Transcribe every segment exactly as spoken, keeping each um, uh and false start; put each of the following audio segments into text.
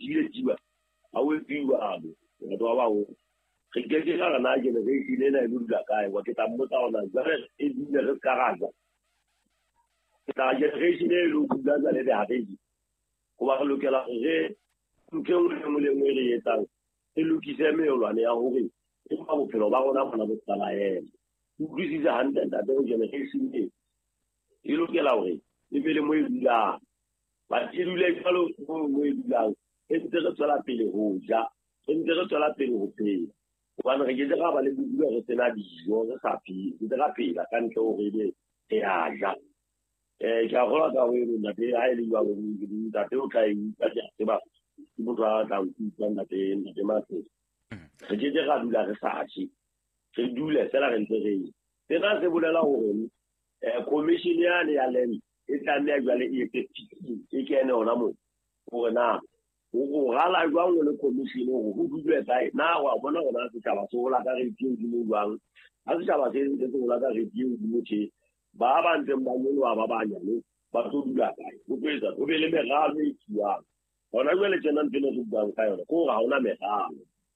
ile tiba awe tiba abo ga to ba o ke ke ke ga na je le ile na lu ga kai wa ke ta mo ta ona ga e di le ka ga ta je re ile lu ga ga le ha be ko ba lo ke la re ke o le mo le mo le eta e lu ki se me o la ne a ho re e ba bo phelo ba rona bona bo tsala ene o utlwisisa hantle ntate o generation e e lokela hore e be le mo e dulang ba e dule jalo mo e dulang e ntse re tswela pele ho ja e ntse re tswela pele ho phela hobane re ke ga ba le bua re tsena dijo re sa phi e tla phela ka ntle hore be e a ja eh ke a gola ka ho e ntate ha e le jalo ntate o tla e ka ja se ba ke motho a tla o tswa ntate ntate ma se re ke ga dula re sa chi re dule fela re ntse re se na se bolela hore eh commission ya le ya len e tla nne jwale e e kene ona mo hore na o gala jwang le commission o go dule tsai na wa bona ona se taba so la ka re tiu di mo jwang a se taba se se so la ka re tiu di mo che ba ba ntse ba mo wa ba ba nyane ba so dula tsai o kwetsa o be le meralo e tsiwa ona jwale tsena ntse no bang ka yona ko ga ona meralo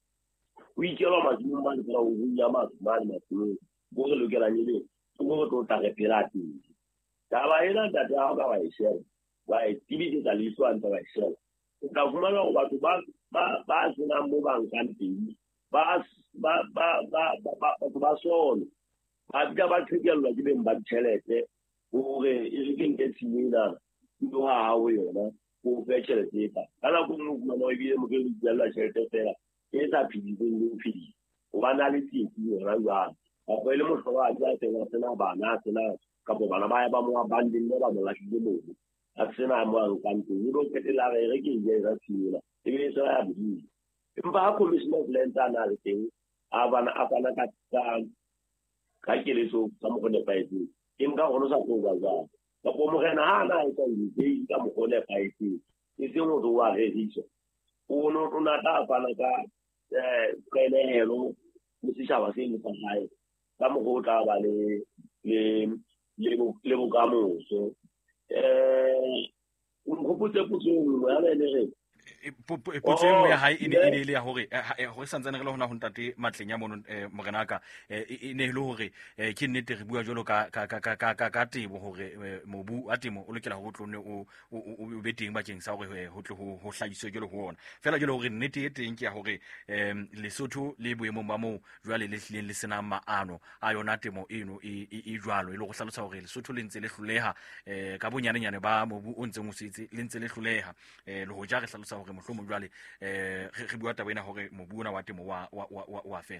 o ikela ma di mo ba le o ya ma ma ma go re lokela nyele go go ta re pelati taba ena da da ba ba ishe ba e tibi tsa le so anta ba ishe o ka fumana go batho ba ba ba sena mo bang kan teng ba ba ba ba ba ba solo ba ga ba tshekela ke beng ba tšhelete gore e re ke nke tshimina go ha ho yona go fe tšhelete ta kana go mo mo no ebile mo ke le la tšhelete fela e sa phidi go le phidi o ba na le tiki yona jwa a go ile mo tloa ja se wa sena bana sena ka bo bana ba ya ba mo abandon le ba mo la tshile mo a sena mo an kan tu go ke la re re ke je ra tsila e be so ya bi empa ha commissioner blenda na le teng a bana a bana ka ka ka ke le so ka mo ne pa etse ke nka go no sa go ga ga ka go mo gena ha na e ka di e ka mo go le pa etse e se mo do wa re ditso o no na ta bana ka eh ka le hello mo se sa ba se ni pa hai ka mo go tla ba le le le le mo ka mo so eh un gopotse putso mo ya le re potse mo ya hae e ne ile ya hore go santsane re le hona ho ntate matleng ya mono morenaka e ne ile hore ke nnete re bua jolo ka ka ka ka ka tebo hore mobu a temo o lokela ho tlone o o be teng bakeng sa hore ho tle ho hlahiswe jolo ho ona fela jolo hore nnete e teng ke ya hore Lesotho le boemong ba mo jwale le hlileng le sena maano a yona temo eno e e jwalo e le go hlalosa hore Lesotho le ntse le hloleha ka bonyane nyane ba mobu o ntse mo setse le ntse le hloleha le ho ja re hlalosa hore mohlomong jwale eh re bua taba ena hore mobu ona wa temo wa wa wa fela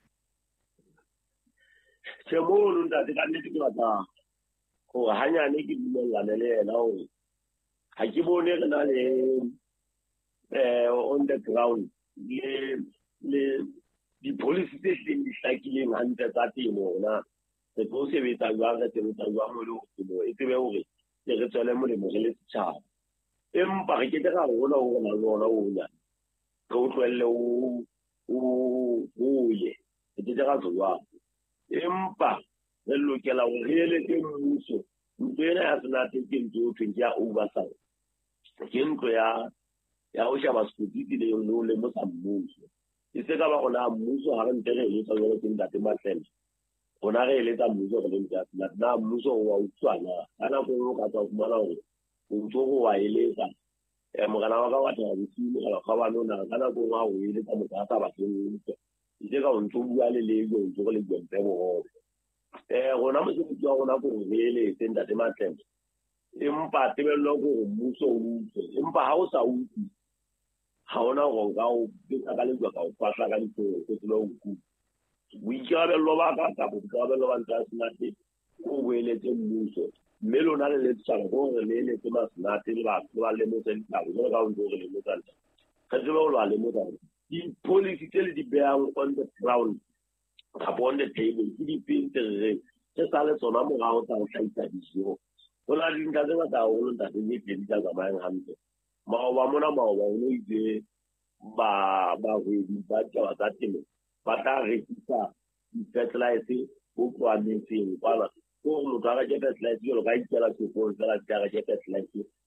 se mo nda de ka nnete ke batla go hanyane ke dumellana le yena hore ha ke bone re na le eh on the ground le le di policy tse di hlakileng hantle tsa temo ona se go sebetsa jwang re sebetsa jwang mo le go e tsebe hore re tswele molemo re le tshaba empa re ke tla go bona go na lona o nya go tlwelle o o o ye ke tla go tswa empa re lokela go hele ke mmuso ntwena ya tsena teng ntho teng ya oversight ke ntlo ya ya o shaba skutiti le yo le mo sa mmuso e se ka ba gona mmuso ha re ntere le tsa go teng date matleng gona re le tsa mmuso go le ntse na mmuso wa utswana ana go ka tswa fumana gore o tlo go wa eletsa e mogana wa ka wa tla go tsile ga ga ba nona kana go wa o eletsa mo ka ba tseng e se ka o ntlo bua le le go ntlo le go ntse go eh gona mo se tswa gona go re le teng date matleng empa tebello go mmuso o utse empa ha o sa utse ha ona go ga o ka le ka o pasa ka ditso go tlo o ku we ikarabe lo ba ka ka go ikarabe lo ba ntse sina te go weletse mmuso mme lona le le tsara go re le le tsema sina te le ba ba le mo tse ka go ga o ntse le mo tsa ka tseba o le mo tsa di policy tse le di beang on the ground upon the table ke di pintere tse sa le tsona mo ga o tsa o hlaisa dijo go la di nka tse ba o lo nta di di tsa ga mang hantle ma o ba mona ma o ba o no ise ba ba go di ba tsa tsa temo ba ta rekisa fertilizer o kwa metseng kwala go mo ka ga fertilizer yo ga ikela se go tsala ka ga fertilizer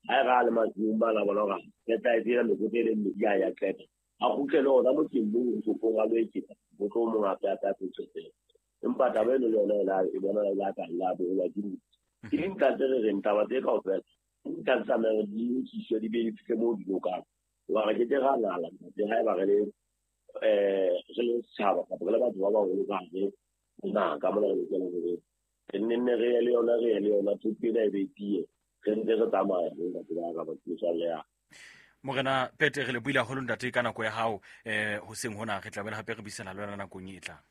a ga le matsumba la bona ga keta e dira le go tele ya ya keta a go tle lo da mo timbu go go ga le kitsa go go mo ga ta ta tsetse empa ta beno le ona la e bona la ka la bo la di di nka tere re nta ba te ka ofela nka tsa me di di se di be ke mo di loka wa ga ke ga la la de ha ba le eh se le tsaba ka ba ba ba ba go ga ge na ka mo le ke le ke nne re le ona re le ona tupi da be tie ke nne re tsamaya le ka tsela ga ba tsa le ya Morena Pete re le buile go lunda te kana go ya hao eh ho seng hona re tla bela hape re bisana le wena nakong e tla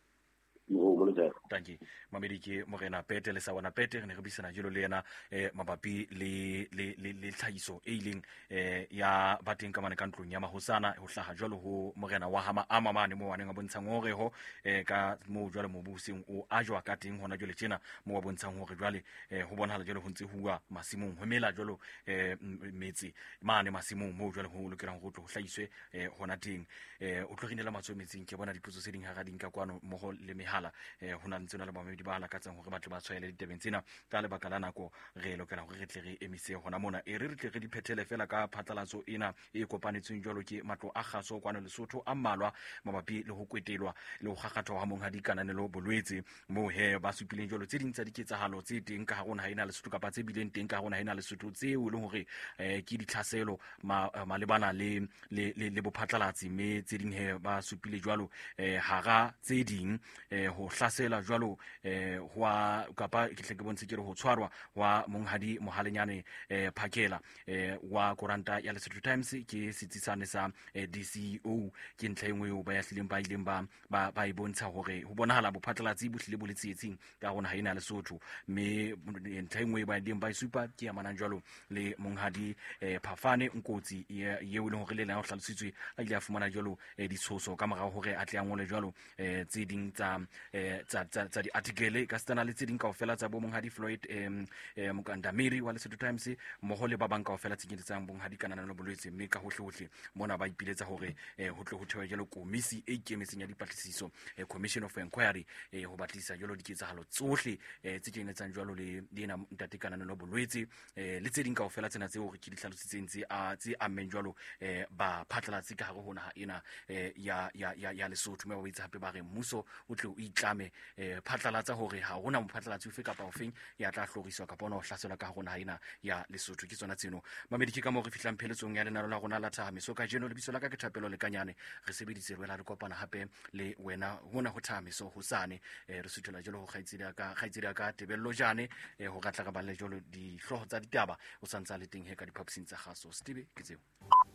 tanki mamedi ke Morena Pete le sa bona Pete re ne re bisana jelo le yena eh mabapi le le le tlhahiso e ileng eh ya bateng ka mane ka ntlong ya mahosana ho hlaha jalo ho Morena wa hama ama mane mo waneng a bontshang hore ho eh ka mo jwale mo buseng o ajwa ka teng hona jole tjena mo wa bontshang hore jwale eh ho bonahala jalo ho ntse huwa masimong ho mela jalo eh metsi mane masimong mo jwale ho lokelang go tlo ho hlahiswe eh hona teng eh o tloginela matso metsing ke bona dipotso se ding ha ga ding ka kwano mo go le mehala eh hona ntse na le mamedi ba la ka tsang hore batho ba tshwaele ditebeng tsena ka le bakala nako re lokela hore re tle re emise hona mona e re re tle re di phethele fela ka phatlalatso ena e kopanetsweng jwalo ke matlo a kgaso kwana Lesotho a mmalwa mabapi le ho kwetelwa le ho gagathwa ha monga dikananelo bolwetse mo he ba supileng jwalo tse ding tsa diketsahalo tse teng ka harona ha ina Lesotho kapa tse bileng teng ka harona ha ina Lesotho tseo le hore eh ke ditlhaselo malebana le le le bophatlalatsi me tse ding he ba supile jwalo eh hara tse ding eh ho hlasela jwalo eh wa kapa ke tle ke bontshe ke re ho tshwarwa wa monghadi mohalenyane eh Phakela eh wa koranta ya Lesotho Times ke setsisane sa eh, D C O ke ntlha engwe o ba ya hlileng ba ileng ba ba ba ibontsha hore ho bonahala bophatlalatsi bo hlile bo le tsietsing ka hona ha ina Lesotho me ntlha engwe ba ileng ba isupa ke ya manang jwalo le monghadi eh Phafane Nkotsi yeo le hore le la ho hlalositswe a ile a fumana jwalo eh, ditshoso ka morao hore a tle a ngole jwalo eh tse ding tsa eh tsa tsa di article ka stana le tse ding kaofela tsa bo monghadi Floyd em eh, Mokandamiri wa Lesotho Times mmoho le ba bang kaofela tsenyeditsang bonghadi kanana le bolwetse mme ka hohle hohle mona ba ipiletsa hore eh, ho tle ho thewa jalo komisi e ikemetseng ya dipatlisiso eh, Commission of Inquiry eh, ho batlisa jalo diketsahalo tsohle eh, tse kenetsang jalo le dina ntate kanana le bolwetse eh, le tse ding kaofela tsena tse hore ke di hlalositseng tse a tse ameng jalo eh, ba phatlalatsi ka hare hona ha ena eh, ya ya ya ya Lesotho mme ba itse hape ba re mmuso o tle o itlame eh, phatlalatsa hore ha hona mophatlalatsi ofe kapa ofeng ya tla hloriswa kapa ona o hlaselwa ka hona ha ena ya Lesotho ke tsona tseno mamedi ke ka mo re fihlang pheletsong ya lenalo la rona la Thahamiso ka jeno le bisola ka ke Thapelo le Kanyane re sebeditse re la re kopana hape le wena hona ho Thahamiso hosane eh, re sutela jelo ho khaitsedi ka khaitsedi ka Tebello jane eh, ho ka tla ka ba le jelo di hloho tsa ditaba o santsa le teng he ka diphaposing tsa gaso Steve ke tseo